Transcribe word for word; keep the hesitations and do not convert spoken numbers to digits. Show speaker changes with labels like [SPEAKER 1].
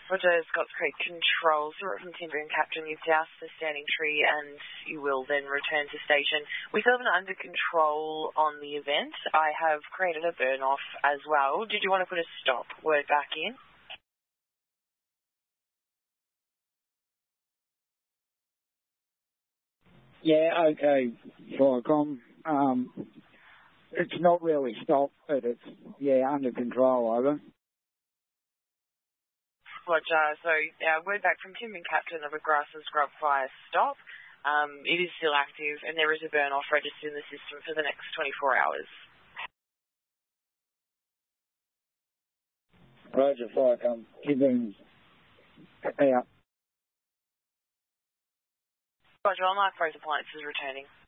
[SPEAKER 1] Roger, Scotts Creek Control, Stuart from Timber and Captain, you've doused the standing tree and you will then return to station. We still have an under control on the event. I have created a burn off as well. Did you want to put a stop word back in?
[SPEAKER 2] Yeah, okay, Flycom. Um, it's not really stopped, but it's, yeah, under control, over.
[SPEAKER 1] Roger, so uh, word back from Tim and Captain of a grass and scrub fire stop. Um, it is still active and there is a burn-off registered in the system for the next twenty-four hours.
[SPEAKER 2] Roger, Flycom. Keeping out.
[SPEAKER 1] Roger, all Mark Rose Appliances returning.